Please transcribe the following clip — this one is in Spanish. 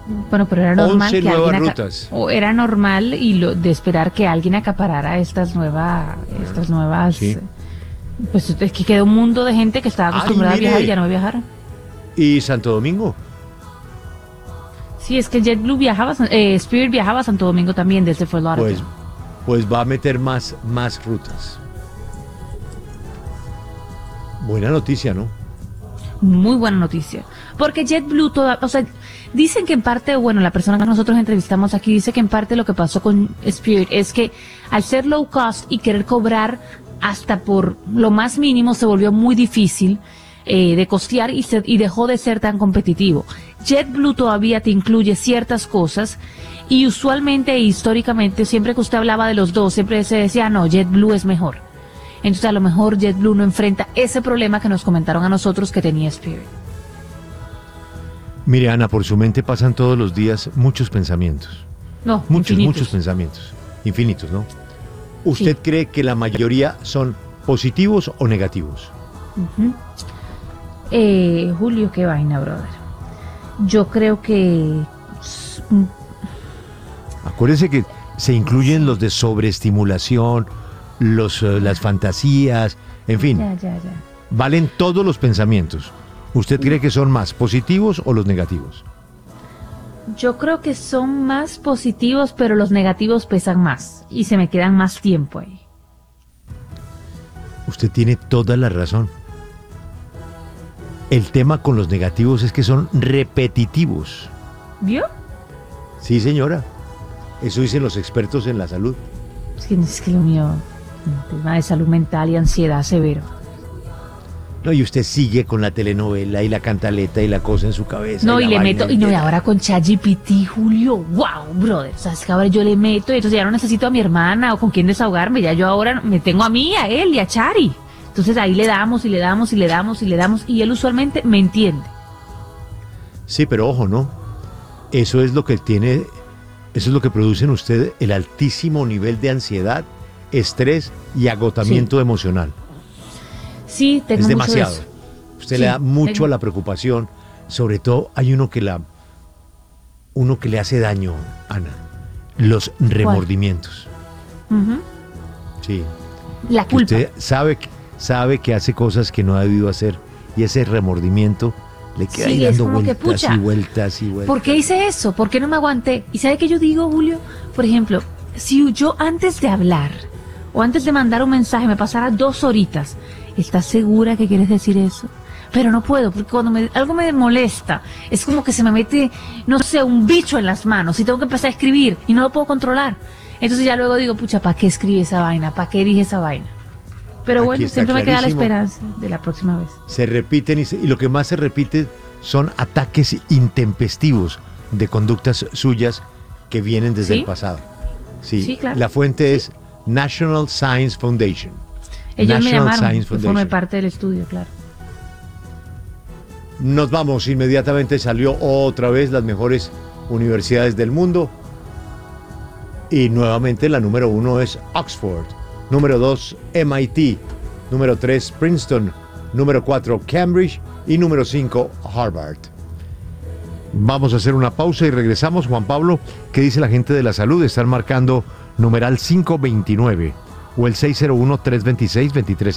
Bueno, pero era normal 11 que nuevas alguien rutas. o era normal y lo de esperar que alguien acaparara estas nuevas, Sí. pues es que quedó un mundo de gente que estaba acostumbrada a Mire. viajar y ya no viajar. ¿Y Santo Domingo? Sí, es que Spirit viajaba a Santo Domingo también desde Fort Lauderdale. Pues va a meter más rutas. Buena noticia, ¿no? Muy buena noticia. Porque JetBlue, o sea, dicen que en parte, bueno, la persona que nosotros entrevistamos aquí dice que en parte lo que pasó con Spirit es que al ser low cost y querer cobrar hasta por lo más mínimo se volvió muy difícil de costear y dejó de ser tan competitivo. JetBlue todavía te incluye ciertas cosas y usualmente e históricamente siempre que usted hablaba de los dos siempre se decía, no, JetBlue es mejor. Entonces a lo mejor JetBlue no enfrenta ese problema que nos comentaron a nosotros que tenía Spirit. Mire, Ana, por su mente pasan todos los días muchos pensamientos. No, Muchos infinitos. pensamientos. Infinitos, ¿no? ¿Usted cree que la mayoría son positivos o negativos? Ujú. Julio, qué vaina, brother. Yo creo que... Acuérdese que se incluyen los de sobreestimulación, las fantasías, en fin, Ya. valen todos los pensamientos. ¿Usted cree que son más positivos o los negativos? Yo creo que son más positivos, pero los negativos pesan más y se me quedan más tiempo ahí. Usted tiene toda la razón. El tema con los negativos es que son repetitivos. ¿Vio? Sí, señora. Eso dicen los expertos en la salud. Es que lo mío, un tema de salud mental y ansiedad severo. No, y usted sigue con la telenovela y la cantaleta y la cosa en su cabeza. No, y la le vaina meto, y no, y ahora con ChatGPT, Julio, wow, brother, o sea, es que ahora yo le meto, y entonces ya no necesito a mi hermana o con quién desahogarme, ya yo ahora me tengo a mí, a él y a Chari. Entonces ahí le damos, y le damos, y le damos, y le damos, y él usualmente me entiende. Sí, pero ojo, ¿no? Eso es lo que produce en usted el altísimo nivel de ansiedad, estrés y agotamiento emocional. Sí, tengo Es mucho demasiado. de eso. Usted Sí, le da mucho tengo. a la preocupación. Sobre todo hay uno que le hace daño, Ana. Los remordimientos. Ujú. Sí. La Que culpa. usted sabe que hace cosas que no ha debido hacer y ese remordimiento le queda ahí Sí, es dando como que, vueltas pucha, y vueltas y vueltas. ¿por qué hice eso? ¿Por qué no me aguanté? ¿Y sabe qué yo digo, Julio? Por ejemplo, si yo antes de hablar o antes de mandar un mensaje me pasara 2 horitas, ¿estás segura que quieres decir eso? Pero no puedo, porque cuando algo me molesta, es como que se me mete, no sé, un bicho en las manos y tengo que empezar a escribir y no lo puedo controlar. Entonces ya luego digo, pucha, ¿para qué escribí esa vaina? ¿Para qué dije esa vaina? Pero Aquí bueno, está siempre me queda la clarísimo. esperanza de la próxima vez. Se repiten y lo que más se repite son ataques intempestivos de conductas suyas que vienen desde ¿Sí? el pasado. Sí, Sí, claro. La fuente es National Science Foundation. Ellos me National llamaron, Science que formé Foundation. parte del estudio, claro. Nos vamos, inmediatamente salió otra vez las mejores universidades del mundo. Y nuevamente la número 1 es Oxford, número 2 MIT, número 3 Princeton, número 4 Cambridge y número 5 Harvard. Vamos a hacer una pausa y regresamos. Juan Pablo, ¿qué dice la gente de la salud? Están marcando numeral 529 o el 601-326-23.